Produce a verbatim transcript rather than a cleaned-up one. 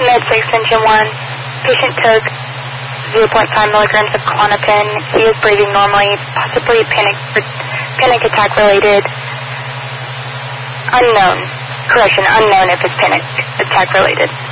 Med six Engine one. Patient took zero point five milligrams of Klonopin. He is breathing normally, possibly panic, panic attack related. Unknown. Correction, unknown if it's panic attack related.